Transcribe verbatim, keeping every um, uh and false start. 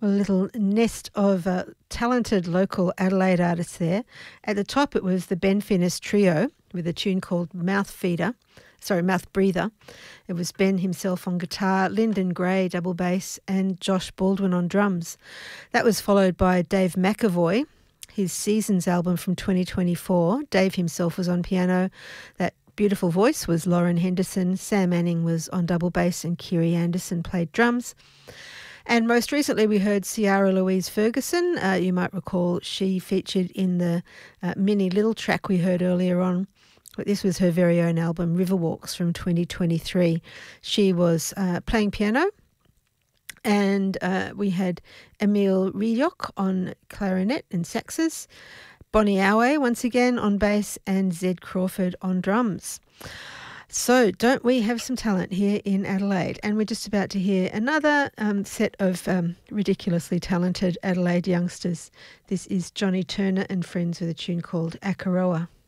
A little nest of uh, talented local Adelaide artists there. At the top, it was the Ben Finnis Trio with a tune called Mouth Feeder, sorry, Mouth Breather. It was Ben himself on guitar, Lyndon Gray double bass, and Josh Baldwin on drums. That was followed by Dave McAvoy, his Seasons album from twenty twenty-four. Dave himself was on piano. That beautiful voice was Lauren Henderson. Sam Manning was on double bass, and Kiri Anderson played drums. And most recently we heard Ciara Louise Ferguson. Uh, you might recall she featured in the uh, Mini Little track we heard earlier on. But this was her very own album, Riverwalks, from twenty twenty-three. She was uh, playing piano, and uh, we had Emile Rioch on clarinet and saxes, Bonnie Awe once again on bass, and Zed Crawford on drums. So don't we have some talent here in Adelaide? And we're just about to hear another um, set of um, ridiculously talented Adelaide youngsters. This is Johnny Turner and Friends with a tune called Akaroa.